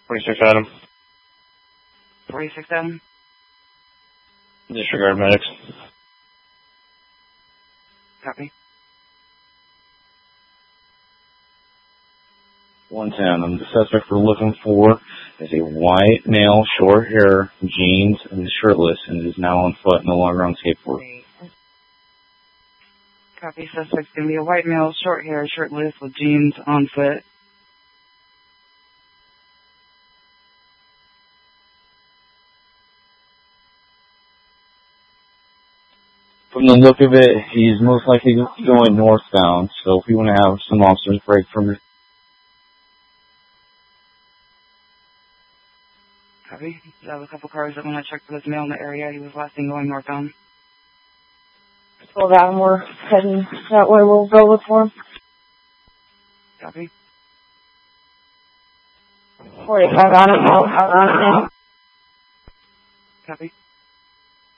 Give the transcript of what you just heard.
26 Adam. 46 Adam. Disregard medics. Copy. 110. The suspect we're looking for is a white male, short hair, jeans, and is shirtless, and is now on foot, no longer on skateboard. Copy. Suspect's going to be a white male, short hair, shirtless, with jeans, on foot. From the look of it, he's most likely going northbound, so if we want to have some officers break from it. Copy. I have a couple cars that when I checked for this male in the area, he was last seen going northbound. 12 Adam, we're heading that way. We'll go look for him. Copy. 45 Adam, I'll on it now. Copy.